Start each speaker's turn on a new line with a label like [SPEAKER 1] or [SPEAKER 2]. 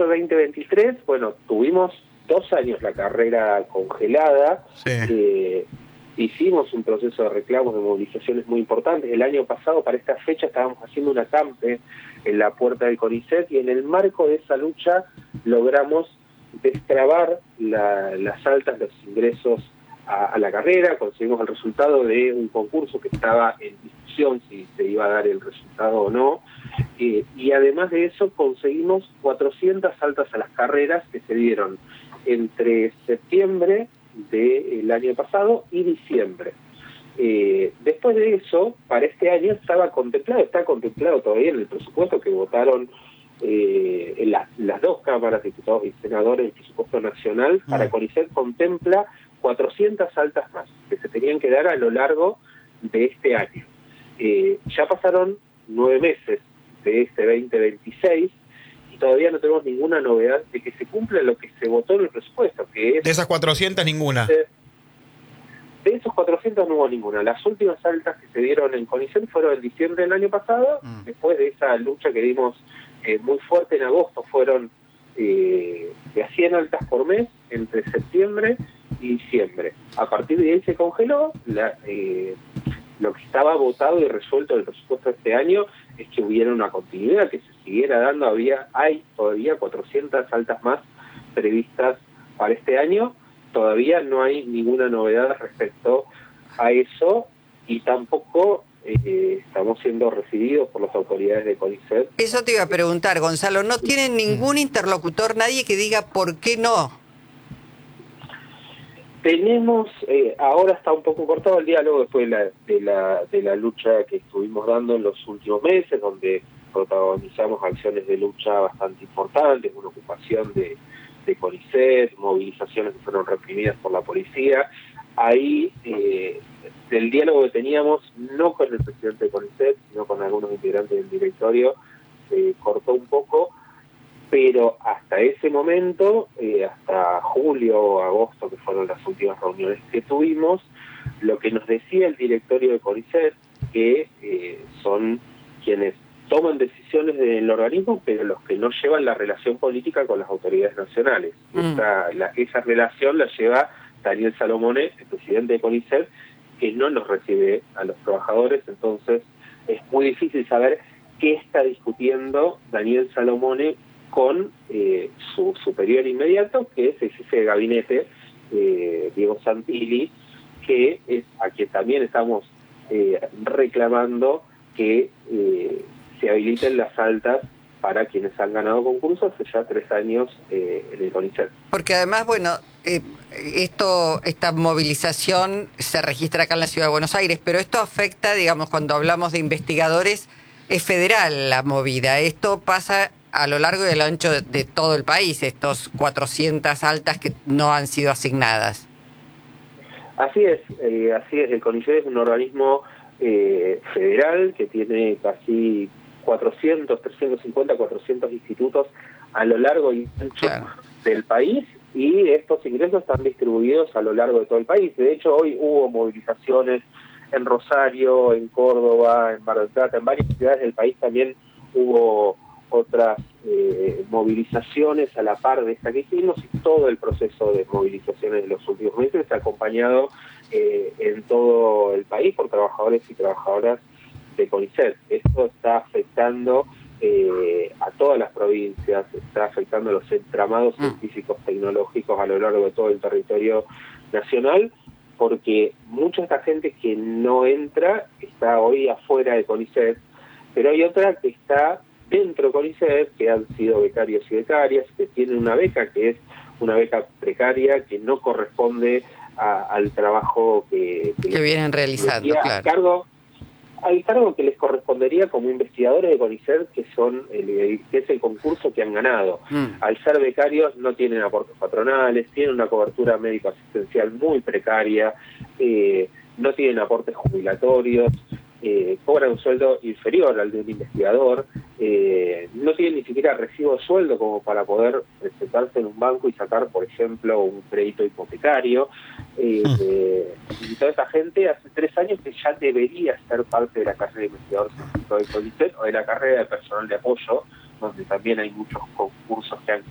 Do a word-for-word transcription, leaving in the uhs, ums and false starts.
[SPEAKER 1] marzo de veinte veintitrés, bueno, tuvimos dos años la carrera congelada.
[SPEAKER 2] Sí.
[SPEAKER 1] Eh, hicimos un proceso de reclamos, de movilizaciones muy importantes. El año pasado, para esta fecha, estábamos haciendo una acampe en la puerta del CONICET, y en el marco de esa lucha logramos destrabar la, las altas, los ingresos a, a la carrera. Conseguimos el resultado de un concurso que estaba en discusión si se iba a dar el resultado o no, eh, y además de eso conseguimos cuatrocientas altas a las carreras que se dieron entre septiembre del año pasado y diciembre. Eh, después de eso, para este año estaba contemplado, está contemplado todavía en el presupuesto que votaron eh, en la, las dos cámaras, diputados y senadores, el presupuesto nacional para CONICET contempla cuatrocientas altas más que se tenían que dar a lo largo de este año. Eh, ya pasaron nueve meses de este veinte veintiséis y todavía no tenemos ninguna novedad de que se cumpla lo que se votó en el presupuesto, que es...
[SPEAKER 2] De esas cuatrocientas, ninguna.
[SPEAKER 1] De, de esos cuatrocientos no hubo ninguna. Las últimas altas que se dieron en CONICET fueron en diciembre del año pasado, mm. después de esa lucha que dimos eh, muy fuerte en agosto, fueron eh, de a cien altas por mes entre septiembre y diciembre. A partir de ahí se congeló. La, eh, lo que estaba votado y resuelto del presupuesto de este año es que hubiera una continuidad, que se siguiera dando. Había, hay todavía cuatrocientas altas más previstas para este año. Todavía no hay ninguna novedad respecto a eso, y tampoco eh, estamos siendo recibidos por las autoridades de CONICET.
[SPEAKER 3] Eso te iba a preguntar, Gonzalo. ¿No tienen ningún interlocutor, nadie que diga por qué no?
[SPEAKER 1] Tenemos, eh, ahora está un poco cortado el diálogo después de la, de la de la lucha que estuvimos dando en los últimos meses, donde protagonizamos acciones de lucha bastante importantes, una ocupación de, de CONICET, movilizaciones que fueron reprimidas por la policía. Ahí, eh, del diálogo que teníamos, no con el presidente de CONICET, sino con algunos integrantes del directorio, se cortó un poco. Pero hasta ese momento, eh, hasta julio o agosto, que fueron las últimas reuniones que tuvimos, lo que nos decía el directorio de CONICET, que eh, son quienes toman decisiones del organismo, pero los que no llevan la relación política con las autoridades nacionales. Mm. Esa, la, esa relación la lleva Daniel Salomone, el presidente de CONICET, que no nos recibe a los trabajadores. Entonces es muy difícil saber qué está discutiendo Daniel Salomone con eh, su superior inmediato, que es el jefe de gabinete, eh, Diego Santilli, que es a quien también estamos eh, reclamando que eh, se habiliten las altas para quienes han ganado concursos hace ya tres años eh, en el CONICET.
[SPEAKER 3] Porque además, bueno, eh, esto, esta movilización se registra acá en la Ciudad de Buenos Aires, pero esto afecta, digamos, cuando hablamos de investigadores, es federal la movida. Esto pasa a lo largo y a lo ancho de, de todo el país, estos cuatrocientas altas que no han sido asignadas.
[SPEAKER 1] Así es, eh, así es. El CONICET es un organismo eh, federal que tiene casi cuatrocientos, trescientos cincuenta, cuatrocientos institutos a lo largo y ancho claro. del país, y estos ingresos están distribuidos a lo largo de todo el país. De hecho, hoy hubo movilizaciones en Rosario, en Córdoba, en Mar del Plata, en varias ciudades del país también hubo otras eh, movilizaciones a la par de esta que hicimos, y todo el proceso de movilizaciones de los últimos meses está acompañado eh, en todo el país por trabajadores y trabajadoras de CONICET. Esto está afectando eh, a todas las provincias, está afectando a los entramados mm. científicos tecnológicos a lo largo de todo el territorio nacional, porque mucha de esta gente que no entra está hoy afuera de CONICET, pero hay otra que está dentro de CONICET, que han sido becarios y becarias, que tienen una beca que es una beca precaria, que no corresponde a, al trabajo que,
[SPEAKER 3] que, que vienen realizando, claro.
[SPEAKER 1] Cargo, al cargo que les correspondería como investigadores de CONICET, que son el, que es el concurso que han ganado. Mm. Al ser becarios no tienen aportes patronales, tienen una cobertura médico-asistencial muy precaria, eh, no tienen aportes jubilatorios, eh, cobran un sueldo inferior al de un investigador, eh, no tienen ni siquiera recibo de sueldo como para poder presentarse en un banco y sacar, por ejemplo, un crédito hipotecario. Eh, mm. eh, y toda esa gente hace tres años que ya debería ser parte de la carrera de investigador científico del CONICET o de la carrera de personal de apoyo, donde también hay muchos concursos que han